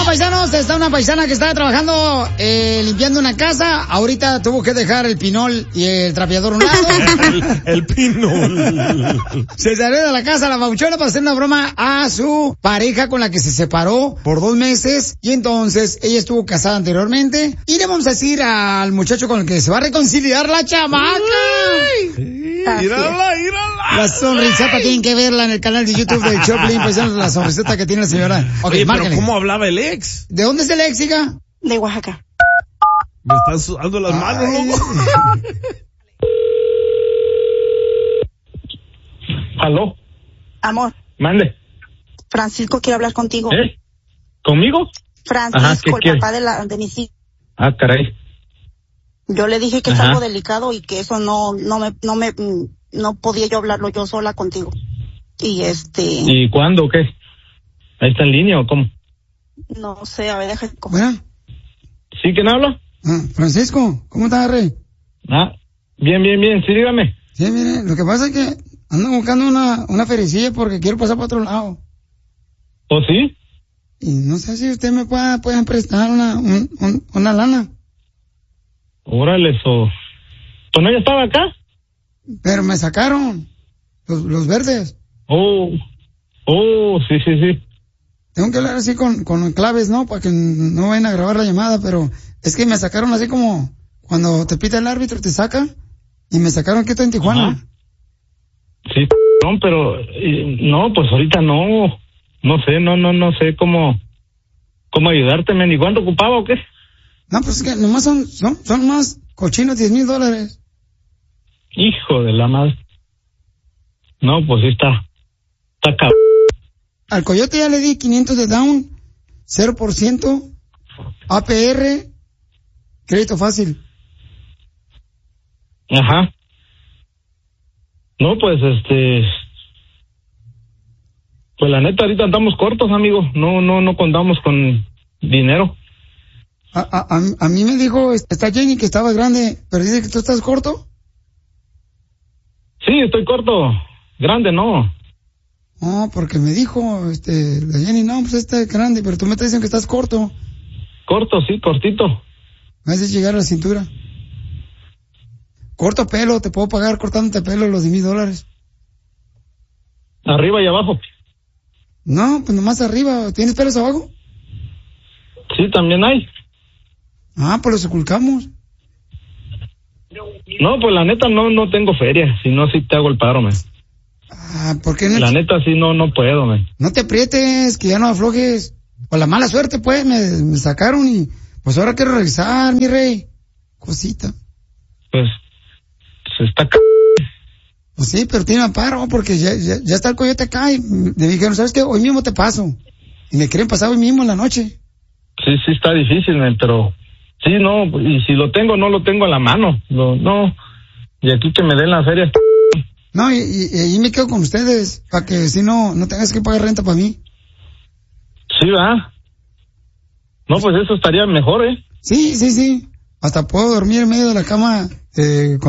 paisanos, está una paisana que estaba trabajando limpiando una casa. Ahorita tuvo que dejar el pinol y el trapeador a un lado. el pinol. Se salió de la casa la babuchona para hacer una broma a su pareja con la que se separó por 2 meses. Y entonces ella estuvo casada anteriormente. Y le vamos a decir al muchacho con el que se va a reconciliar la chamaca. Mírala. La sonrisota tienen que verla en el canal de YouTube del Choplin, pues la sonrisota que tiene la señora. Oye, pero ¿cómo hablaba el ex? ¿De dónde es el ex, hija? De Oaxaca. Me están sudando las manos, loco. ¿Aló? Amor, Mande. Francisco quiere hablar contigo. ¿Conmigo? Francisco, ¿qué el papá de mis hijos. Ah, caray. Yo le dije que es algo delicado y que eso no podía yo hablarlo yo sola contigo. ¿Y cuándo o qué? ¿Ahí está en línea o cómo? No sé, a ver, déjame. Bueno. ¿Sí? ¿Quién habla? Francisco, ¿cómo estás, Rey? Bien, sí, dígame. Sí, mire, lo que pasa es que ando buscando una fericilla porque quiero pasar para otro lado. ¿Oh, sí? Y no sé si usted me puede prestar una lana. Órale, ¿tú no ya estaba acá? Pero me sacaron los verdes. Oh, sí. Tengo que hablar así con claves, ¿no? Para que no vayan a grabar la llamada, pero es que me sacaron así como cuando te pita el árbitro, te saca, y me sacaron que estoy en Tijuana. Ajá. Sí, pero no, pues ahorita no sé cómo ayudarte, men. ¿Y cuánto ocupaba o qué? No, pues es que nomás son más cochinos $10,000. Hijo de la madre. No, pues sí está cabrón. Al Coyote ya le di 500 de down, 0%, APR, crédito fácil. Ajá. No, pues pues la neta ahorita andamos cortos, amigo. No contamos con dinero. A mí me dijo esta Jenny que estaba grande, pero dice que tú estás corto. Sí, estoy corto. Grande, no. No, porque me dijo, la Jenny, no, pues es grande, pero tú me estás diciendo que estás corto. Corto, sí, cortito. Me haces llegar a la cintura. Corto pelo, te puedo pagar cortándote pelo los $10,000. ¿Arriba y abajo? No, pues nomás arriba. ¿Tienes pelos abajo? Sí, también hay. Pues los ocultamos. No, pues la neta no tengo feria, si no sí te hago el paro, man. ¿Por qué no? La neta sí no puedo, man. No te aprietes, que ya no aflojes. Por la mala suerte, pues, me sacaron y pues ahora quiero regresar, mi rey. Cosita. Pues se está Pues sí, pero tiene amparo porque ya está el Coyote acá y me dijeron, ¿sabes qué? Hoy mismo te paso. Y me quieren pasar hoy mismo en la noche. Sí está difícil, man, pero sí, no, y si lo tengo, no lo tengo a la mano. No, y aquí que me den la feria. No, y ahí me quedo con ustedes, para que si no tengas que pagar renta para mí. Sí, ¿verdad? No, pues eso estaría mejor, ¿eh? Sí. Hasta puedo dormir en medio de la cama,